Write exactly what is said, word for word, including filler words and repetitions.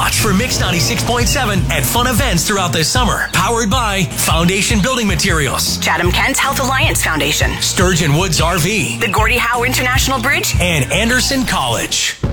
spot for Mix ninety-six point seven at fun events throughout the summer. Powered by Foundation Building Materials, Chatham-Kent Health Alliance Foundation, Sturgeon Woods R V, the Gordie Howe International Bridge, and Anderson College.